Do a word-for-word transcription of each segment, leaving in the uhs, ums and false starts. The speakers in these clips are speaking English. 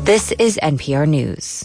This is N P R News.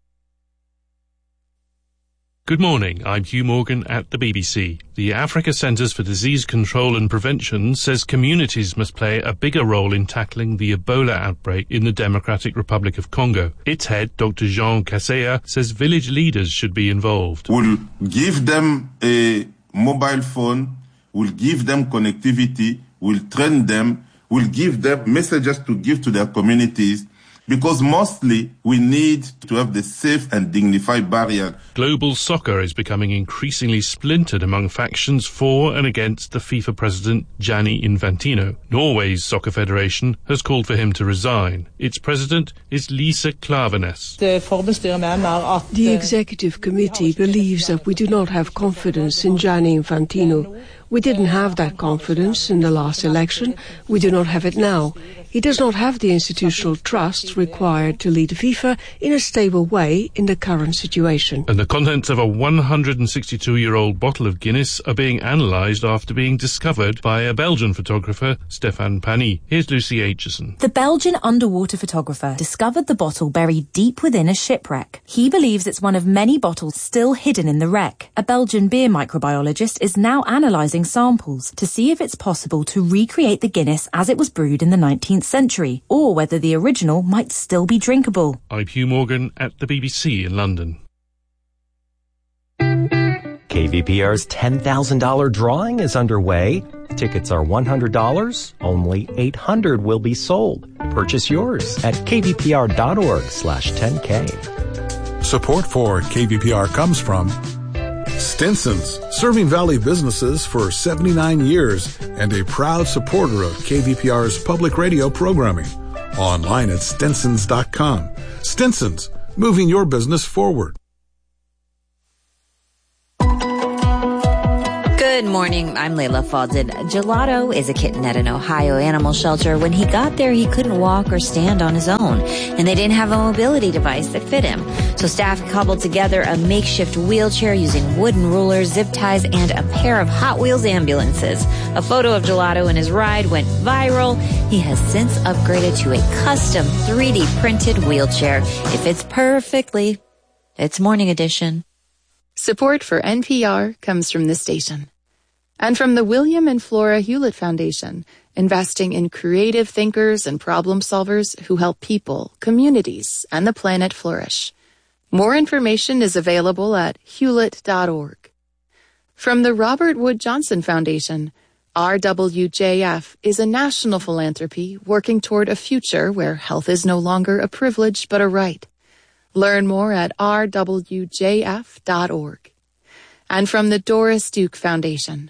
Good morning, I'm Hugh Morgan at the B B C. The Africa Centres for Disease Control and Prevention says communities must play a bigger role in tackling the Ebola outbreak in the Democratic Republic of Congo. Its head, Doctor Jean Kaseya, says village leaders should be involved. We'll give them a mobile phone, we'll give them connectivity, we'll train them, we'll give them messages to give to their communities, because mostly we need to have the safe and dignified barrier. Global soccer is becoming increasingly splintered among factions for and against the FIFA president Gianni Infantino. Norway's soccer federation has called for him to resign. Its president is Lise Klaveness. The executive committee believes that we do not have confidence in Gianni Infantino. We didn't have that confidence in the last election. We do not have it now. He does not have the institutional trust required to lead FIFA in a stable way in the current situation. And the contents of a one hundred sixty-two-year-old bottle of Guinness are being analysed after being discovered by a Belgian photographer, Stéphane Pani. Here's Lucy Aitchison. The Belgian underwater photographer discovered the bottle buried deep within a shipwreck. He believes it's one of many bottles still hidden in the wreck. A Belgian beer microbiologist is now analysing samples to see if it's possible to recreate the Guinness as it was brewed in the nineteenth century, or whether the original might still be drinkable. I'm Hugh Morgan at the B B C in London. K V P R's ten thousand dollars drawing is underway. Tickets are one hundred dollars. Only eight hundred will be sold. Purchase yours at kvpr.org slash 10K. Support for K V P R comes from Stinson's, serving Valley businesses for seventy-nine years and a proud supporter of K V P R's public radio programming. Online at stinsons dot com. Stinson's, moving your business forward. Good morning, I'm Layla Falded. Gelato is a kitten at an Ohio animal shelter. When he got there, he couldn't walk or stand on his own, and they didn't have a mobility device that fit him. So staff cobbled together a makeshift wheelchair using wooden rulers, zip ties, and a pair of Hot Wheels ambulances. A photo of Gelato and his ride went viral. He has since upgraded to a custom three D printed wheelchair. It fits perfectly. It's Morning Edition. Support for N P R comes from this station. And from the William and Flora Hewlett Foundation, investing in creative thinkers and problem solvers who help people, communities, and the planet flourish. More information is available at hewlett dot org. From the Robert Wood Johnson Foundation, R W J F is a national philanthropy working toward a future where health is no longer a privilege but a right. Learn more at r w j f dot org. And from the Doris Duke Foundation.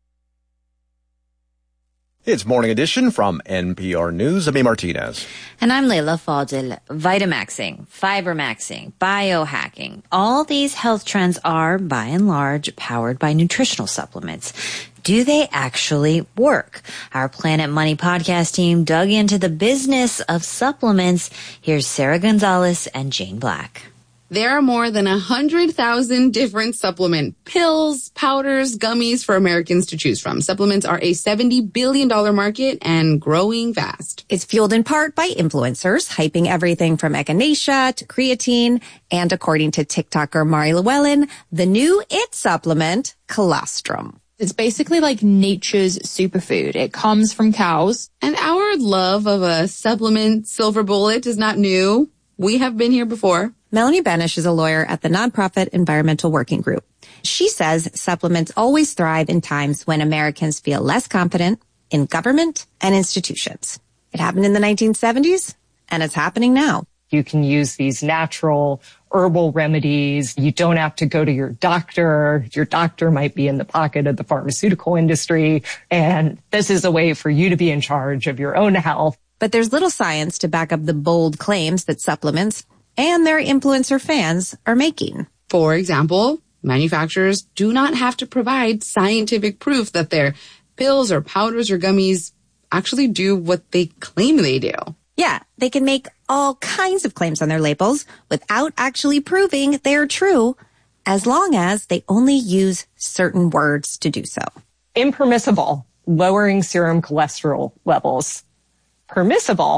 It's Morning Edition from N P R News. I'm Martinez. And I'm Layla Faldil. Vitamaxing, fibermaxing, biohacking. All these health trends are, by and large, powered by nutritional supplements. Do they actually work? Our Planet Money podcast team dug into the business of supplements. Here's Sarah Gonzalez and Jane Black. There are more than one hundred thousand different supplement pills, powders, gummies for Americans to choose from. Supplements are a seventy billion dollars market and growing fast. It's fueled in part by influencers, hyping everything from echinacea to creatine. And according to TikToker Mari Llewellyn, the new it supplement, colostrum. It's basically like nature's superfood. It comes from cows. And our love of a supplement silver bullet is not new. We have been here before. Melanie Benish is a lawyer at the nonprofit Environmental Working Group. She says supplements always thrive in times when Americans feel less confident in government and institutions. It happened in the nineteen seventies, and it's happening now. You can use these natural herbal remedies. You don't have to go to your doctor. Your doctor might be in the pocket of the pharmaceutical industry. And this is a way for you to be in charge of your own health. But there's little science to back up the bold claims that supplements and their influencer fans are making. For example, manufacturers do not have to provide scientific proof that their pills or powders or gummies actually do what they claim they do. Yeah, they can make all kinds of claims on their labels without actually proving they're true, as long as they only use certain words to do so. Impermissible, lowering serum cholesterol levels. Permissible,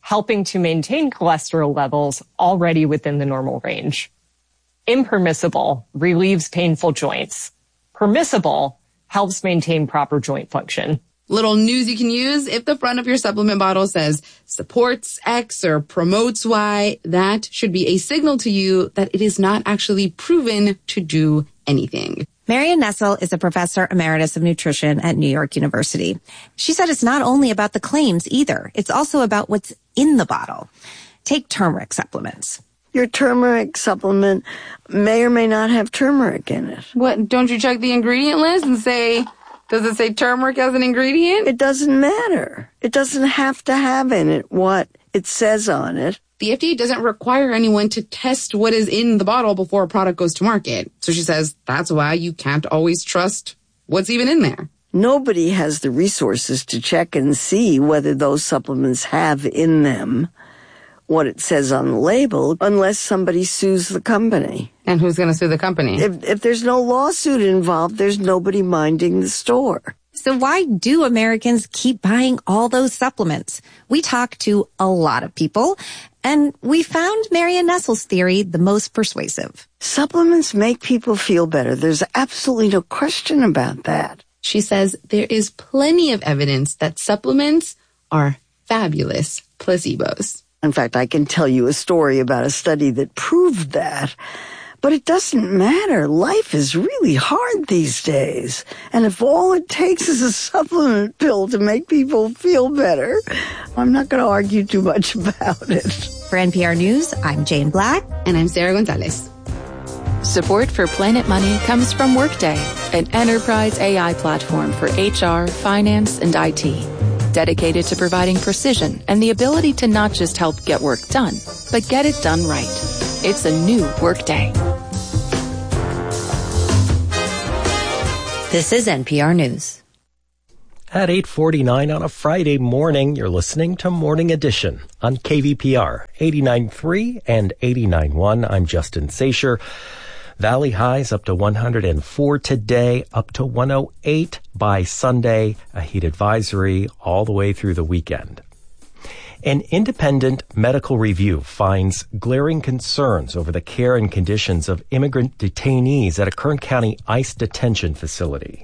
helping to maintain cholesterol levels already within the normal range. Impermissible relieves painful joints. Permissible helps maintain proper joint function. Little news you can use: if the front of your supplement bottle says supports X or promotes Y, that should be a signal to you that it is not actually proven to do anything. Marion Nestle is a professor emeritus of nutrition at New York University. She said it's not only about the claims either. It's also about what's in the bottle. Take turmeric supplements. Your turmeric supplement may or may not have turmeric in it. What, don't you check the ingredient list and say, does it say turmeric as an ingredient? It doesn't matter. It doesn't have to have in it what it says on it. The F D A doesn't require anyone to test what is in the bottle before a product goes to market. So she says that's why you can't always trust what's even in there. Nobody has the resources to check and see whether those supplements have in them what it says on the label unless somebody sues the company. And who's going to sue the company? If, if there's no lawsuit involved, there's nobody minding the store. So why do Americans keep buying all those supplements? We talked to a lot of people, and we found Marion Nestle's theory the most persuasive. Supplements make people feel better. There's absolutely no question about that. She says there is plenty of evidence that supplements are fabulous placebos. In fact, I can tell you a story about a study that proved that. But it doesn't matter. Life is really hard these days. And if all it takes is a supplement pill to make people feel better, I'm not going to argue too much about it. For N P R News, I'm Jane Black. And I'm Sarah Gonzalez. Support for Planet Money comes from Workday, an enterprise A I platform for H R, finance, and I T. Dedicated to providing precision and the ability to not just help get work done, but get it done right. It's a new Workday. This is N P R News. At eight forty-nine on a Friday morning, you're listening to Morning Edition on K V P R eighty-nine point three and eighty-nine point one. I'm Justin Sacher. Valley highs up to one hundred four today, up to one oh eight by Sunday. A heat advisory all the way through the weekend. An independent medical review finds glaring concerns over the care and conditions of immigrant detainees at a Kern County ICE detention facility.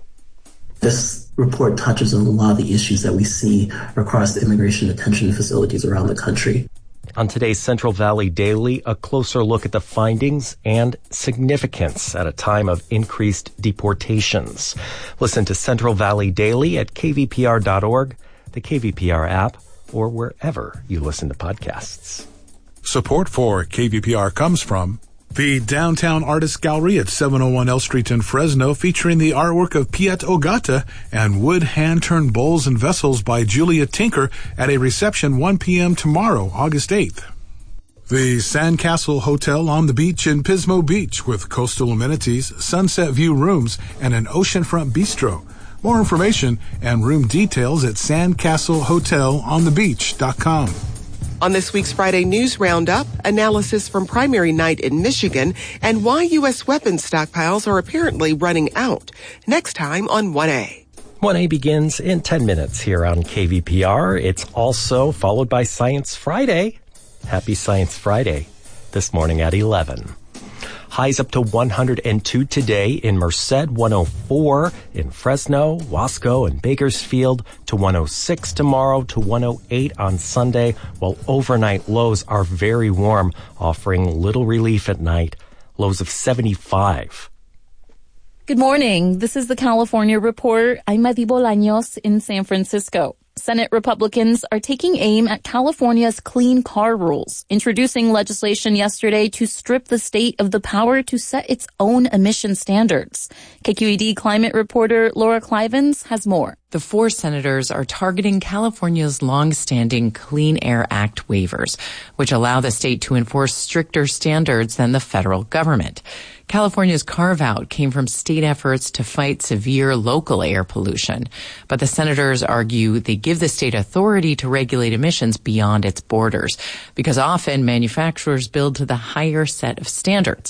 This report touches on a lot of the issues that we see across the immigration detention facilities around the country. On today's Central Valley Daily, a closer look at the findings and significance at a time of increased deportations. Listen to Central Valley Daily at K V P R dot org, the K V P R app, or wherever you listen to podcasts. Support for K V P R comes from the Downtown Artist Gallery at seven oh one L Street in Fresno, featuring the artwork of Piet Ogata and wood hand-turned bowls and vessels by Julia Tinker at a reception one p.m. tomorrow, August eighth. The Sandcastle Hotel on the beach in Pismo Beach with coastal amenities, sunset view rooms, and an oceanfront bistro. More information and room details at sandcastle hotel on the beach dot com. On this week's Friday News Roundup, analysis from primary night in Michigan and why U S weapons stockpiles are apparently running out. Next time on one A. one A begins in ten minutes here on K V P R. It's also followed by Science Friday. Happy Science Friday this morning at eleven. Highs up to one hundred two today in Merced, one oh four in Fresno, Wasco, and Bakersfield, to one oh six tomorrow, to one oh eight on Sunday, while overnight lows are very warm, offering little relief at night, lows of seventy-five. Good morning. This is the California Report. I'm Madi Bolaños in San Francisco. Senate Republicans are taking aim at California's clean car rules, introducing legislation yesterday to strip the state of the power to set its own emission standards. K Q E D climate reporter Laura Clivens has more. The four senators are targeting California's long-standing Clean Air Act waivers, which allow the state to enforce stricter standards than the federal government. California's carve-out came from state efforts to fight severe local air pollution, but the senators argue they give the state authority to regulate emissions beyond its borders, because often manufacturers build to the higher set of standards.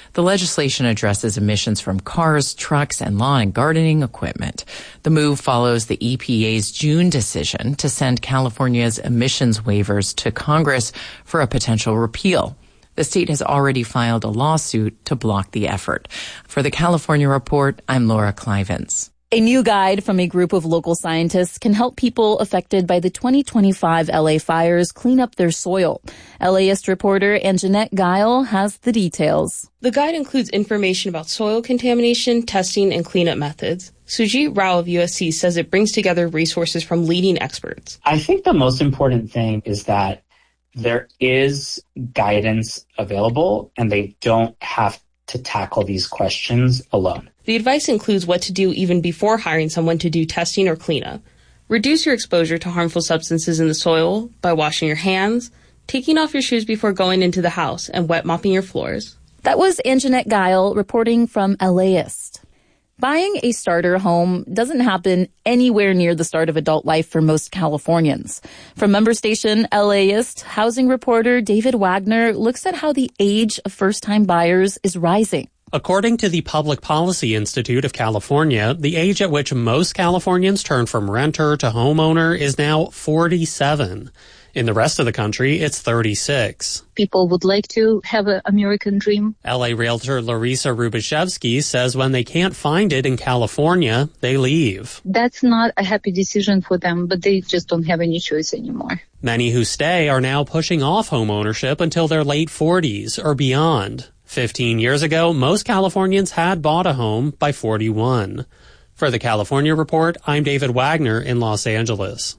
The legislation addresses emissions from cars, trucks, and lawn and gardening equipment. The move follows the E P A's June decision to send California's emissions waivers to Congress for a potential repeal. The state has already filed a lawsuit to block the effort. For the California Report, I'm Laura Clivens. A new guide from a group of local scientists can help people affected by the twenty twenty-five L A fires clean up their soil. LAist reporter Anjanette Guile has the details. The guide includes information about soil contamination, testing, and cleanup methods. Sujit Rao of U S C says it brings together resources from leading experts. I think the most important thing is that there is guidance available and they don't have to tackle these questions alone. The advice includes what to do even before hiring someone to do testing or cleanup. Reduce your exposure to harmful substances in the soil by washing your hands, taking off your shoes before going into the house, and wet mopping your floors. That was Anjanette Guile reporting from LAist. Buying a starter home doesn't happen anywhere near the start of adult life for most Californians. From member station LAist, housing reporter David Wagner looks at how the age of first-time buyers is rising. According to the Public Policy Institute of California, the age at which most Californians turn from renter to homeowner is now forty-seven. In the rest of the country, it's thirty-six. People would like to have an American dream. L A realtor Larisa Rubashevsky says when they can't find it in California, they leave. That's not a happy decision for them, but they just don't have any choice anymore. Many who stay are now pushing off homeownership until their late forties or beyond. Fifteen years ago, most Californians had bought a home by forty-one. For the California Report, I'm David Wagner in Los Angeles.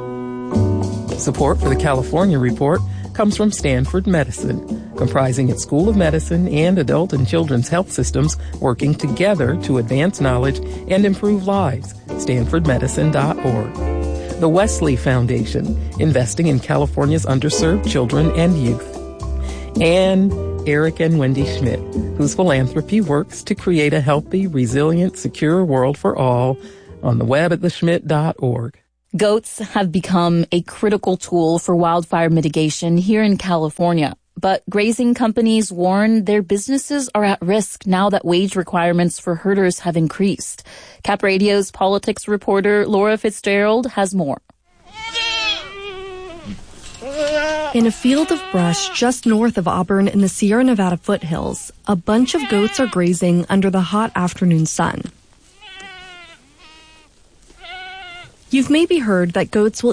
Support for the California Report comes from Stanford Medicine, comprising its School of Medicine and adult and children's health systems working together to advance knowledge and improve lives. stanford medicine dot org. The Wesley Foundation, investing in California's underserved children and youth. And Eric and Wendy Schmidt, whose philanthropy works to create a healthy, resilient, secure world for all, on the web at the schmidt dot org. Goats have become a critical tool for wildfire mitigation here in California. But grazing companies warn their businesses are at risk now that wage requirements for herders have increased. Cap Radio's politics reporter Laura Fitzgerald has more. In a field of brush just north of Auburn in the Sierra Nevada foothills, a bunch of goats are grazing under the hot afternoon sun. You've maybe heard that goats will